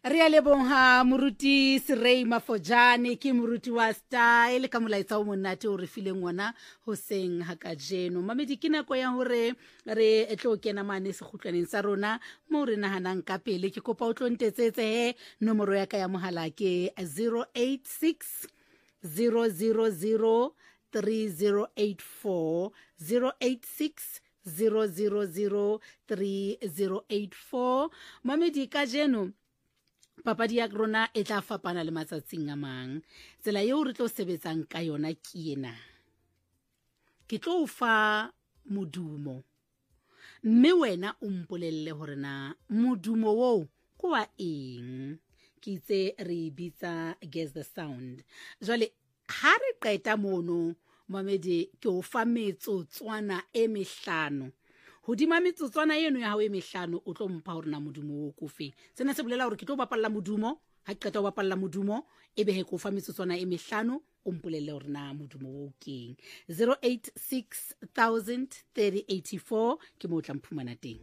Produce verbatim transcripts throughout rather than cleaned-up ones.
Re a leboha moruti Serei Mafojane ke moruti wa style ka molaetsa o monate o re fileng ngwana hoseng hakajeno. Mamedi ke nako ya hore re etlo kena mane sekhutlwaneng sa rona mo re nahanang ka pele. Ke kopa o tlo ntetsetse he nomoro ya ka ya mohala ke zero eight six zero zero zero three zero eight four zero eight six zero zero zero three zero eight four. Mamedi ka jeno papadi ya rona e tla fapana le matsatsing a mang. Tsela eo re tlo sebetsang ka yona ke ena. Ke tlo fa modumo, mme wena o mpolelle hore na modumo wo ke wa eng. Ke itse re bitsa guess the sound. Jwale ha re qeta mono Mamedi ke o fa metsotswana e mehlano. Hodima metsotswana eno ya hao e mehlano o tlo mpha hore na modumo o kofe. Sena se bolela hore ke tlo bapalla modumo, ha ke qeta ho bapalla modumo ebe he ko fa metsotswana e mehlano o mpolelle hore na modumo o keng. zero eight six thousand thirty eighty-four ke mo tla mphumana teng.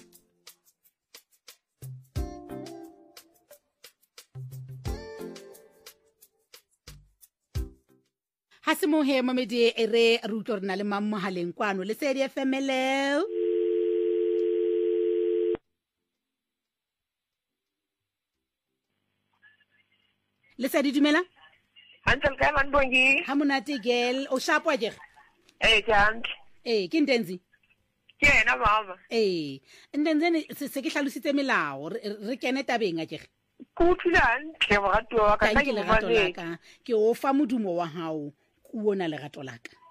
Hasimo he Mamedi ere ruto rena le mammo haleng kwano le Lesedi F M. Hello Lesedi dumela. Uncle Kaman Bongi. Ha monate girl o shapwa je. Eh jang. Eh ke ntenzi. Ke na mama. Eh ntenzene se se ke hlalositse melao re kene tabeng a je. Kutlang ke mo ratwa ka ka ke le gato la ka ke o fa modumo wa hao ku bona le gato la ka.